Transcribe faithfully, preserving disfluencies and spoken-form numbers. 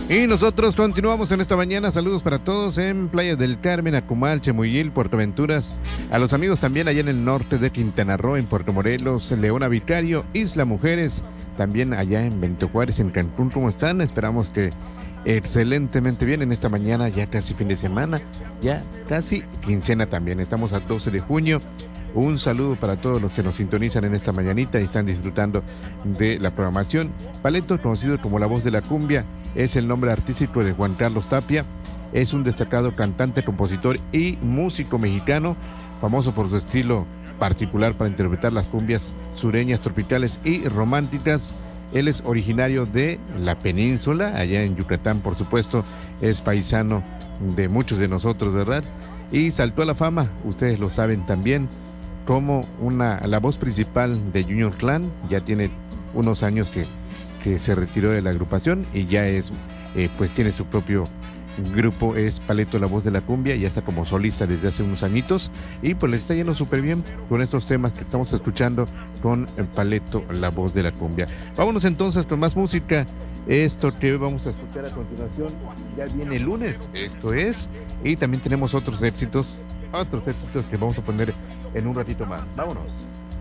Y nosotros continuamos en esta mañana. Saludos para todos en Playa del Carmen, Acumal, Chemuyil, Puerto Venturas. A los amigos también allá en el norte de Quintana Roo, en Puerto Morelos, Leona Vicario, Isla Mujeres. También allá en Benito Juárez, en Cancún. ¿Cómo están? Esperamos que excelentemente bien en esta mañana, ya casi fin de semana, ya casi quincena también. Estamos a doce de junio. Un saludo para todos los que nos sintonizan en esta mañanita y están disfrutando de la programación. Paleto, conocido como la voz de la cumbia, es el nombre artístico de Juan Carlos Tapia. Es un destacado cantante, compositor y músico mexicano, famoso por su estilo particular para interpretar las cumbias sureñas, tropicales y románticas. Él es originario de la península, allá en Yucatán, por supuesto. Es paisano de muchos de nosotros, ¿verdad? Y saltó a la fama, ustedes lo saben también, como una, la voz principal de Junior Clan. Ya tiene unos años que, que se retiró de la agrupación y ya es, eh, pues tiene su propio grupo, es Paleto, la voz de la cumbia, ya está como solista desde hace unos añitos y pues le está yendo súper bien con estos temas que estamos escuchando con Paleto, la voz de la cumbia. Vámonos entonces con más música. Esto que vamos a escuchar a continuación ya viene el lunes, esto es, y también tenemos otros éxitos, otros éxitos que vamos a poner en un ratito más. Vámonos.